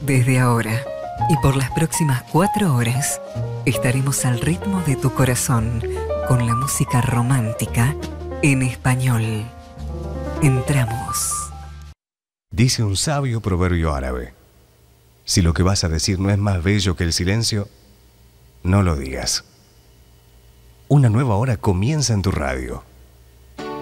Desde ahora y por las próximas 4 horas estaremos al ritmo de tu corazón con la música romántica en español. Entramos. Dice un sabio proverbio árabe: si lo que vas a decir no es más bello que el silencio, no lo digas. Una nueva hora comienza en tu radio.